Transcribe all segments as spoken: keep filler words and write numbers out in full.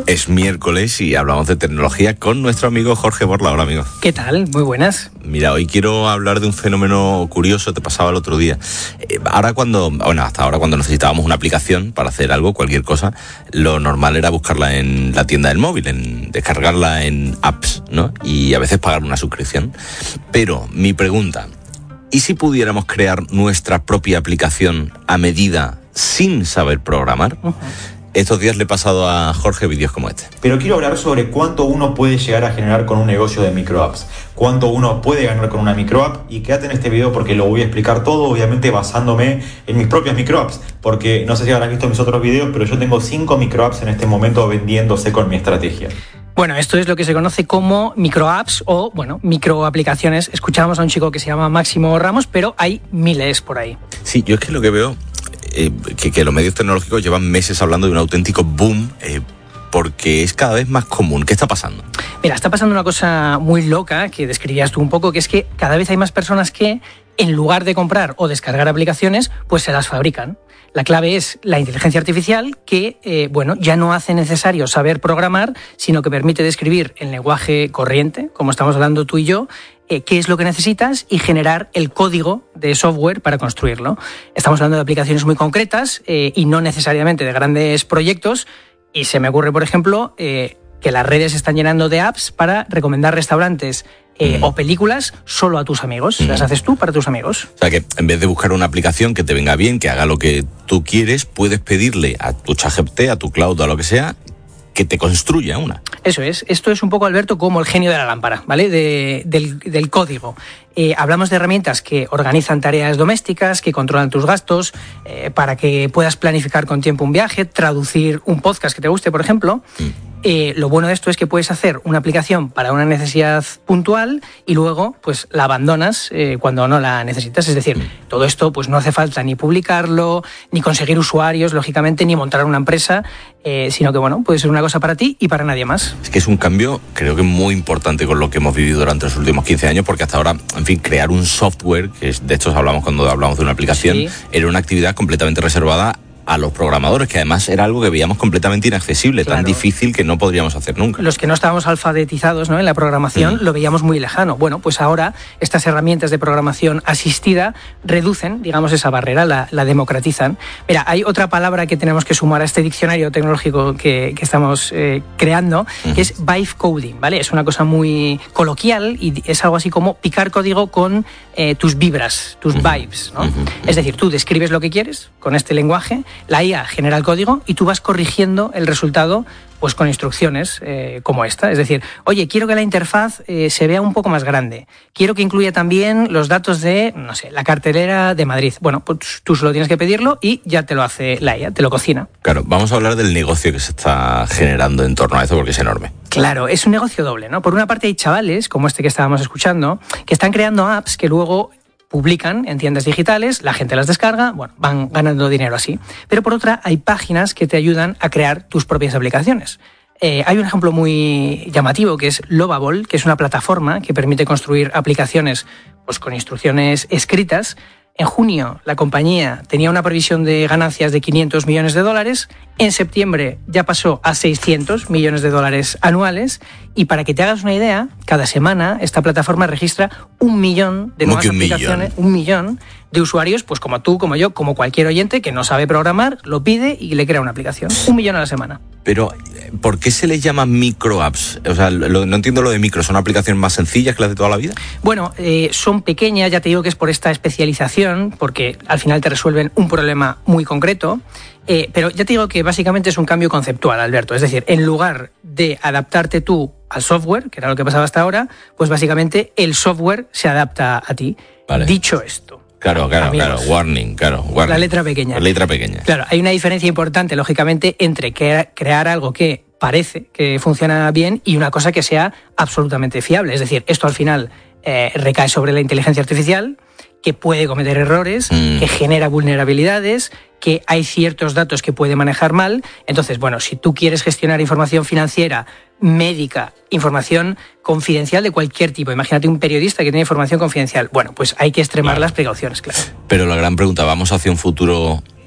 Es miércoles y hablamos de tecnología con nuestro amigo Jorge Borla. Hola, amigo. ¿Qué tal? Muy buenas. Mira, hoy quiero hablar de un fenómeno curioso, te pasaba el otro día. Eh, ahora cuando, bueno, hasta ahora cuando necesitábamos una aplicación para hacer algo, cualquier cosa, lo normal era buscarla en la tienda del móvil, en descargarla en apps, ¿no? Y a veces pagar una suscripción. Pero mi pregunta, ¿y si pudiéramos crear nuestra propia aplicación a medida sin saber programar? Uh-huh. Estos días le he pasado a Jorge vídeos como este. Pero quiero hablar sobre cuánto uno puede llegar a generar con un negocio de microapps. Cuánto uno puede ganar con una microapp. Y quédate en este video porque lo voy a explicar todo, obviamente basándome en mis propias microapps. Porque no sé si habrás visto mis otros videos, pero yo tengo cinco microapps en este momento vendiéndose con mi estrategia. Bueno, esto es lo que se conoce como microapps o, bueno, microaplicaciones. Escuchábamos a un chico que se llama Máximo Ramos, pero hay miles por ahí. Sí, yo es que lo que veo... Eh, que, que los medios tecnológicos llevan meses hablando de un auténtico boom eh, porque es cada vez más común. ¿Qué está pasando? Mira, está pasando una cosa muy loca que describías tú un poco, que es que cada vez hay más personas que, en lugar de comprar o descargar aplicaciones, pues se las fabrican. La clave es la inteligencia artificial que, eh, bueno, ya no hace necesario saber programar, sino que permite describir en lenguaje corriente, como estamos hablando tú y yo, eh, qué es lo que necesitas y generar el código de software para construirlo. Estamos hablando de aplicaciones muy concretas eh, y no necesariamente de grandes proyectos. Y se me ocurre, por ejemplo, eh, que las redes se están llenando de apps para recomendar restaurantes Eh, mm. o películas solo a tus amigos. Mm. Las haces tú para tus amigos. O sea que en vez de buscar una aplicación que te venga bien, que haga lo que tú quieres, puedes pedirle a tu ChatGPT, a tu cloud o a lo que sea, que te construya una. Eso es. Esto es un poco, Alberto, como el genio de la lámpara, ¿vale? De, del, del código. Eh, hablamos de herramientas que organizan tareas domésticas, que controlan tus gastos, eh, para que puedas planificar con tiempo un viaje, traducir un podcast que te guste, por ejemplo. Mm. Eh, lo bueno de esto es que puedes hacer una aplicación para una necesidad puntual y luego pues la abandonas eh, cuando no la necesitas. Es decir, todo esto pues no hace falta ni publicarlo, ni conseguir usuarios, lógicamente, ni montar una empresa, eh, sino que bueno, puede ser una cosa para ti y para nadie más. Es que es un cambio, creo que muy importante con lo que hemos vivido durante los últimos quince años, porque hasta ahora, en fin, crear un software, que es, de hecho hablamos cuando hablamos de una aplicación, sí, era una actividad completamente reservada a los programadores, que además era algo que veíamos completamente inaccesible, claro, tan difícil que no podríamos hacer nunca. Los que no estábamos alfabetizados, ¿no?, en la programación, mm. lo veíamos muy lejano. Bueno, pues ahora estas herramientas de programación asistida reducen, digamos, esa barrera, la, la democratizan. Mira, hay otra palabra que tenemos que sumar a este diccionario tecnológico que, que estamos eh, creando, mm. que es vibe coding, ¿vale? Es una cosa muy coloquial y es algo así como picar código con eh, tus vibras, tus mm. vibes, ¿no? Mm-hmm. Es decir, tú describes lo que quieres con este lenguaje, la I A genera el código y tú vas corrigiendo el resultado pues con instrucciones eh, como esta. Es decir, oye, quiero que la interfaz eh, se vea un poco más grande. Quiero que incluya también los datos de, no sé, la cartelera de Madrid. Bueno, pues tú solo tienes que pedirlo y ya te lo hace la I A, te lo cocina. Claro, vamos a hablar del negocio que se está generando en torno a eso porque es enorme. Claro, es un negocio doble, ¿no? Por una parte hay chavales, como este que estábamos escuchando, que están creando apps que luego publican en tiendas digitales, la gente las descarga, bueno, van ganando dinero así. Pero por otra, hay páginas que te ayudan a crear tus propias aplicaciones. Eh, hay un ejemplo muy llamativo que es Lovable, que es una plataforma que permite construir aplicaciones pues, con instrucciones escritas. En junio, la compañía tenía una previsión de ganancias de quinientos millones de dólares. En septiembre ya pasó a seiscientos millones de dólares anuales. Y para que te hagas una idea, cada semana esta plataforma registra un millón de nuevas aplicaciones, un millón de usuarios, pues como tú, como yo, como cualquier oyente que no sabe programar, lo pide y le crea una aplicación. Un millón a la semana. Pero, ¿por qué se les llama microapps? O sea, lo, no entiendo lo de micro. ¿Son aplicaciones más sencillas que las de toda la vida? Bueno, eh, son pequeñas, ya te digo que es por esta especialización, porque al final te resuelven un problema muy concreto. Eh, pero ya te digo que básicamente es un cambio conceptual, Alberto. Es decir, en lugar de adaptarte tú al software, que era lo que pasaba hasta ahora, pues básicamente el software se adapta a ti. Vale. Dicho esto. Claro, claro, amigos, claro, warning, claro, warning. La letra pequeña. La letra pequeña. Claro, hay una diferencia importante, lógicamente, entre crear algo que parece que funciona bien y una cosa que sea absolutamente fiable. Es decir, esto al final eh, recae sobre la inteligencia artificial, que puede cometer errores, mm. que genera vulnerabilidades, que hay ciertos datos que puede manejar mal. Entonces, bueno, si tú quieres gestionar información financiera, médica, información confidencial de cualquier tipo, imagínate un periodista que tiene información confidencial, bueno, pues hay que extremar claro. las precauciones, claro. Pero la gran pregunta, ¿vamos hacia un futuro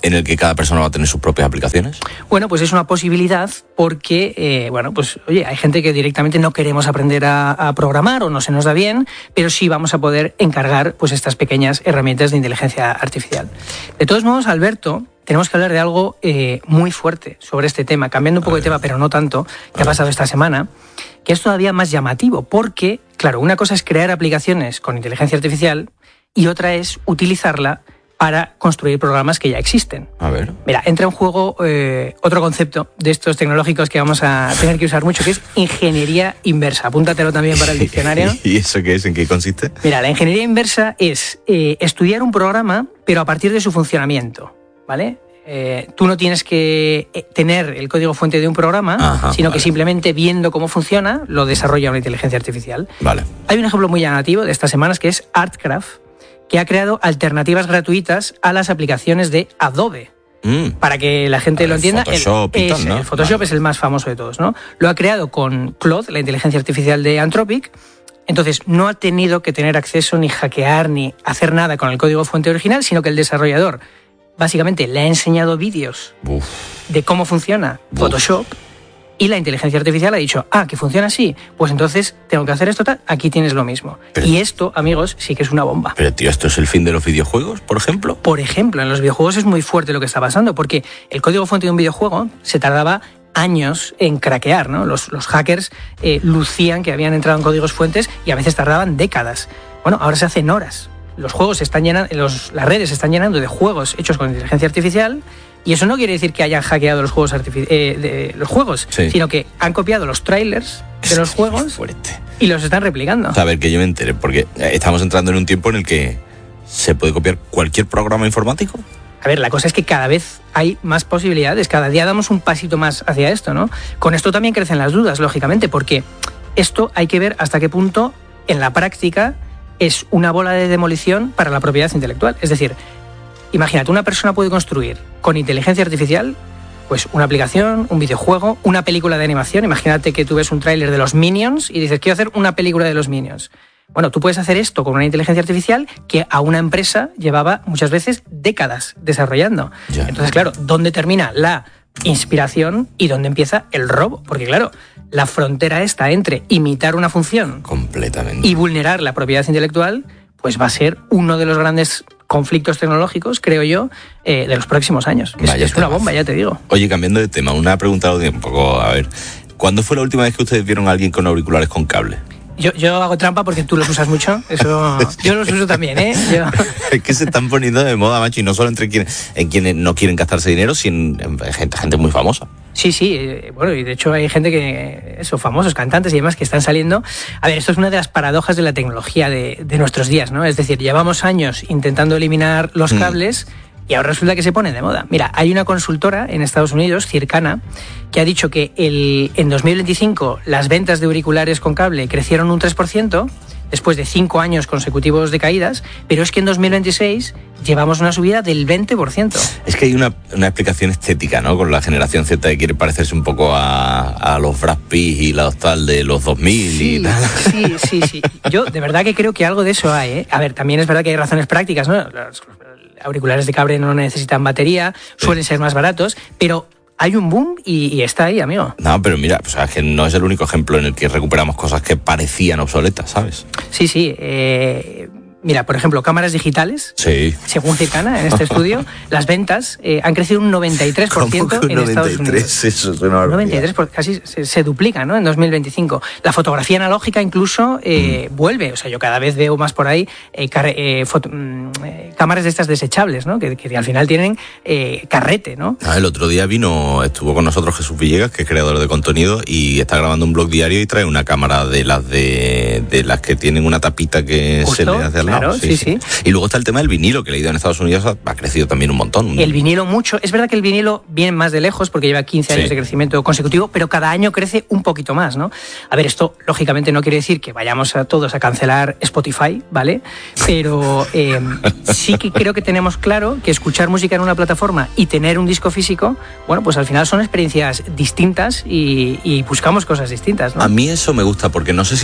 en el que cada persona va a tener sus propias aplicaciones? Bueno, pues es una posibilidad porque, eh, bueno, pues oye, hay gente que directamente no queremos aprender a, a programar o no se nos da bien, pero sí vamos a poder encargar pues estas pequeñas herramientas de inteligencia artificial. De todos modos, Alberto, tenemos que hablar de algo eh, muy fuerte sobre este tema, cambiando un poco de tema, pero no tanto, que ha pasado esta semana, que es todavía más llamativo, porque, claro, una cosa es crear aplicaciones con inteligencia artificial y otra es utilizarla para construir programas que ya existen. A ver. Mira, entra en juego eh, otro concepto de estos tecnológicos que vamos a tener que usar mucho, que es ingeniería inversa. Apúntatelo también para el diccionario. ¿Y eso qué es? ¿En qué consiste? Mira, la ingeniería inversa es eh, estudiar un programa, pero a partir de su funcionamiento, ¿vale? Eh, tú no tienes que tener el código fuente de un programa, Ajá, sino vale. que simplemente viendo cómo funciona, lo desarrolla una inteligencia artificial. Vale. Hay un ejemplo muy llamativo de estas semanas que es Artcraft, que ha creado alternativas gratuitas a las aplicaciones de Adobe. Mm. Para que la gente el lo entienda, Photoshop, el, y tal, es, ¿no? el Photoshop vale. es el más famoso de todos, ¿no? Lo ha creado con Claude, la inteligencia artificial de Anthropic. Entonces, no ha tenido que tener acceso ni hackear ni hacer nada con el código fuente original, sino que el desarrollador básicamente le ha enseñado vídeos Uf. de cómo funciona Uf. Photoshop. Y la inteligencia artificial ha dicho, ah, que funciona así, pues entonces tengo que hacer esto, tal, aquí tienes lo mismo. Pero, y esto, amigos, sí que es una bomba. Pero, tío, ¿esto es el fin de los videojuegos, por ejemplo? Por ejemplo, en los videojuegos es muy fuerte lo que está pasando, porque el código fuente de un videojuego se tardaba años en craquear, ¿no? Los, los hackers eh, lucían que habían entrado en códigos fuentes y a veces tardaban décadas. Bueno, ahora se hacen horas. Los juegos se están llenando, los, las redes se están llenando de juegos hechos con inteligencia artificial. Y eso no quiere decir que hayan hackeado los juegos, artific- eh, de los juegos sí. sino que han copiado los trailers de los juegos y los están replicando. A ver, que yo me entere, porque estamos entrando en un tiempo en el que se puede copiar cualquier programa informático. A ver, la cosa es que cada vez hay más posibilidades, cada día damos un pasito más hacia esto, ¿no? Con esto también crecen las dudas, lógicamente, porque esto hay que ver hasta qué punto en la práctica es una bola de demolición para la propiedad intelectual. Es decir, imagínate, una persona puede construir con inteligencia artificial pues una aplicación, un videojuego, una película de animación. Imagínate que tú ves un tráiler de los Minions y dices, quiero hacer una película de los Minions. Bueno, tú puedes hacer esto con una inteligencia artificial que a una empresa llevaba muchas veces décadas desarrollando. Ya. Entonces, claro, ¿dónde termina la inspiración y dónde empieza el robo? Porque, claro, la frontera está entre imitar una función completamente y vulnerar la propiedad intelectual, pues va a ser uno de los grandes conflictos tecnológicos, creo yo, eh, de los próximos años. Es, es una bomba, ya te digo. Oye, cambiando de tema, una pregunta un poco, a ver, ¿cuándo fue la última vez que ustedes vieron a alguien con auriculares con cable? Yo, yo hago trampa porque tú los usas mucho. Eso, yo los uso también, ¿eh? Yo... Es que se están poniendo de moda, macho, y no solo entre quienes, en quienes no quieren gastarse dinero, sino en gente, gente muy famosa. Sí, sí, bueno, y de hecho hay gente que, eso, famosos, cantantes y demás que están saliendo. A ver, esto es una de las paradojas de la tecnología de, de nuestros días, ¿no? Es decir, llevamos años intentando eliminar los cables mm. y ahora resulta que se pone de moda. Mira, hay una consultora en Estados Unidos, Circana, que ha dicho que el, en dos mil veinticinco las ventas de auriculares con cable crecieron un tres por ciento después de cinco años consecutivos de caídas, pero es que en dos mil veintiséis llevamos una subida del veinte por ciento. Es que hay una, una explicación estética, ¿no? Con la generación Z que quiere parecerse un poco a, a los Brad Pitt y la hostal de los dos mil sí, y tal. Sí, sí, sí. Yo de verdad que creo que algo de eso hay, ¿eh? A ver, también es verdad que hay razones prácticas, ¿no? Los auriculares de cable no necesitan batería, suelen sí. ser más baratos, pero hay un boom y, y está ahí, amigo. No, pero mira, o sea, que no es el único ejemplo en el que recuperamos cosas que parecían obsoletas, ¿sabes? Sí, sí. Eh, mira, por ejemplo, cámaras digitales. Sí. Según Circana, en este estudio, las ventas eh, han crecido un noventa y tres por ciento ¿Cómo que un en Estados noventa y tres? Unidos. Eso es una barbaridad. noventa y tres por ciento, casi se, se duplica, ¿no? En dos mil veinticinco. La fotografía analógica incluso eh, mm. vuelve. O sea, yo cada vez veo más por ahí eh, car- eh, foto- eh, cámaras de estas desechables, ¿no? Que, que al final tienen eh, carrete, ¿no? Ah, el otro día vino, estuvo con nosotros Jesús Villegas, que es creador de contenido, y está grabando un blog diario y trae una cámara de las de, de las que tienen una tapita que Justo, se le hace al lado. Claro, sí, sí. sí. Y luego está el tema del vinilo, que he leído en Estados Unidos ha, ha crecido también un montón. El vinilo mucho. Es verdad que el vinilo viene más de lejos porque lleva quince años sí. de crecimiento consecutivo, pero cada año crece un poquito más, ¿no? A ver, esto lógicamente no quiere decir que vayamos a todos a cancelar Spotify, ¿vale? Pero eh, sí que creo que tenemos claro que escuchar música en una plataforma y tener un disco físico, bueno, pues al final son experiencias distintas y, y buscamos cosas distintas, ¿no? A mí eso me gusta porque no sé si es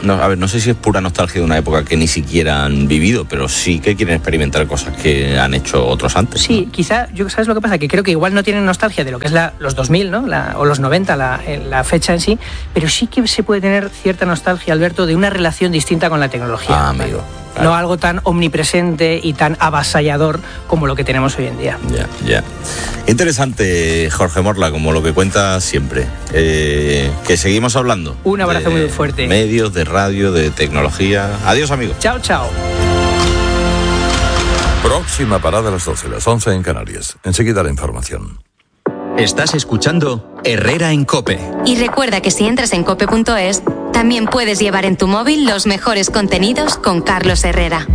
no, a ver, no sé si es pura nostalgia de una época que ni siquiera han vivido, pero sí que quieren experimentar cosas que han hecho otros antes. Sí, ¿no? quizá, yo, ¿sabes lo que pasa? Que creo que igual no tienen nostalgia de lo que es la, los dos mil, ¿no? La, o los noventa, la, la fecha en sí, pero sí que se puede tener cierta nostalgia, Alberto, de una relación distinta con la tecnología. Ah, amigo. Claro. No algo tan omnipresente y tan avasallador como lo que tenemos hoy en día. Ya, ya. Interesante, Jorge Morla, como lo que cuenta siempre. Eh, que seguimos hablando. Un abrazo muy fuerte. Medios, de radio, de tecnología. Adiós, amigos. Chao, chao. Próxima parada a las doce, las once en Canarias. Enseguida la información. Estás escuchando Herrera en COPE. Y recuerda que si entras en cope punto es, también puedes llevar en tu móvil los mejores contenidos con Carlos Herrera.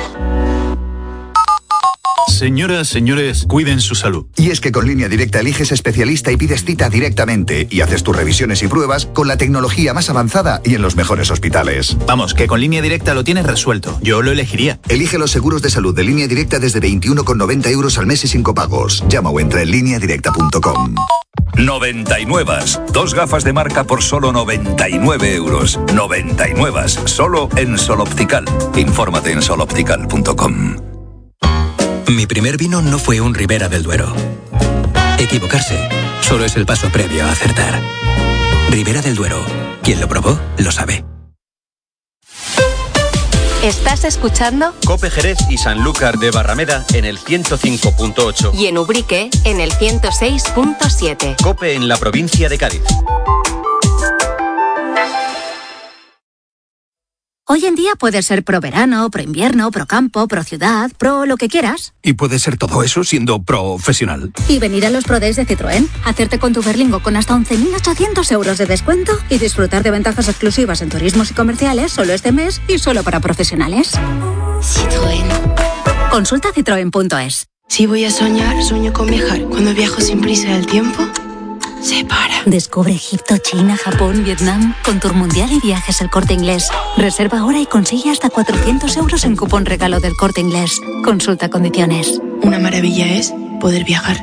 Señoras, señores, cuiden su salud. Y es que con Línea Directa eliges especialista y pides cita directamente y haces tus revisiones y pruebas con la tecnología más avanzada y en los mejores hospitales. Vamos, que con Línea Directa lo tienes resuelto. Yo lo elegiría. Elige los seguros de salud de Línea Directa desde veintiuno con noventa euros al mes y sin copagos. Llama o entra en línea directa punto com. noventa y nueve. Dos gafas de marca por solo noventa y nueve euros. noventa y nueve. Solo en Sol Optical. Infórmate en sol optical punto com. Mi primer vino no fue un Ribera del Duero. Equivocarse solo es el paso previo a acertar. Ribera del Duero. Quien lo probó, lo sabe. ¿Estás escuchando? COPE Jerez y Sanlúcar de Barrameda en el ciento cinco punto ocho. Y en Ubrique en el ciento seis punto siete. COPE en la provincia de Cádiz. Hoy en día puedes ser pro verano, pro invierno, pro campo, pro ciudad, pro lo que quieras. Y puedes ser todo eso siendo profesional. Y venir a los Pro Days de Citroën, hacerte con tu Berlingo con hasta once mil ochocientos euros de descuento y disfrutar de ventajas exclusivas en turismos y comerciales solo este mes y solo para profesionales. Citroën. Consulta citroen punto es. Si voy a soñar, sueño con viajar. Cuando viajo sin prisa del tiempo, se para. Descubre Egipto, China, Japón, Vietnam, con Tour Mundial y Viajes El Corte Inglés. Reserva ahora y consigue hasta cuatrocientos euros en cupón regalo del Corte Inglés. Consulta condiciones. Una maravilla es poder viajar.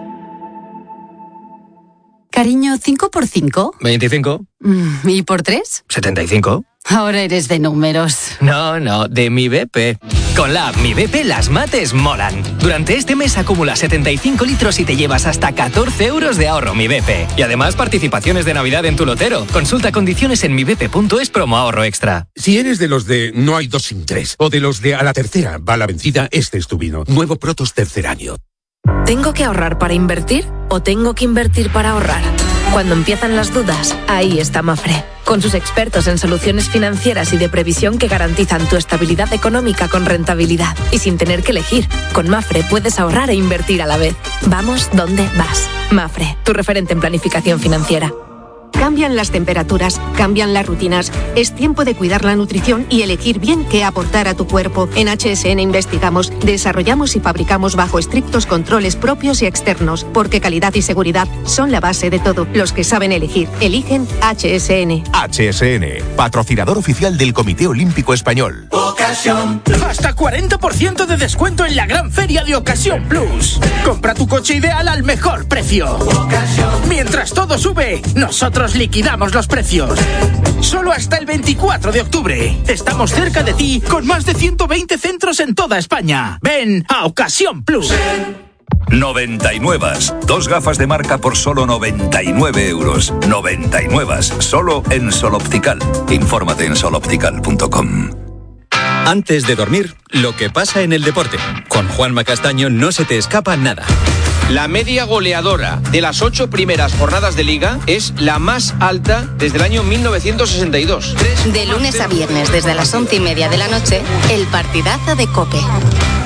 Cariño, ¿cinco por cinco? veinticinco. ¿Y por tres? setenta y cinco. Ahora eres de números. No, no, de Mi B P. Con la app Mi B P las mates molan. Durante este mes acumula setenta y cinco litros y te llevas hasta catorce euros de ahorro Mi B P. Y además participaciones de Navidad en tu lotero. Consulta condiciones en mi b p punto es promo ahorro extra. Si eres de los de no hay dos sin tres o de los de a la tercera va la vencida, este es tu vino. Nuevo Protos tercer año. ¿Tengo que ahorrar para invertir o tengo que invertir para ahorrar? Cuando empiezan las dudas, ahí está Mafre, con sus expertos en soluciones financieras y de previsión que garantizan tu estabilidad económica con rentabilidad y sin tener que elegir. Con Mafre puedes ahorrar e invertir a la vez. Vamos donde vas. Mafre, tu referente en planificación financiera. Cambian las temperaturas, cambian las rutinas. Es tiempo de cuidar la nutrición y elegir bien qué aportar a tu cuerpo. En H S N investigamos, desarrollamos y fabricamos bajo estrictos controles propios y externos, porque calidad y seguridad son la base de todo. Los que saben elegir, eligen H S N. H S N, patrocinador oficial del Comité Olímpico Español. Ocasión. Hasta cuarenta por ciento de descuento en la gran feria de Ocasión Plus. Compra tu coche ideal al mejor precio. Ocasión. Mientras todo sube, nosotros liquidamos los precios. Solo hasta el veinticuatro de octubre. Estamos cerca de ti con más de ciento veinte centros en toda España. Ven a Ocasión Plus. noventa y nueve. Dos gafas de marca por solo noventa y nueve euros. noventa y nueve. Solo en Sol Optical. Infórmate en sol optical punto com. Antes de dormir, lo que pasa en el deporte. Con Juanma Castaño no se te escapa nada. La media goleadora de las ocho primeras jornadas de Liga es la más alta desde el año mil novecientos sesenta y dos. De lunes a viernes, desde las once y media de la noche, el partidazo de COPE.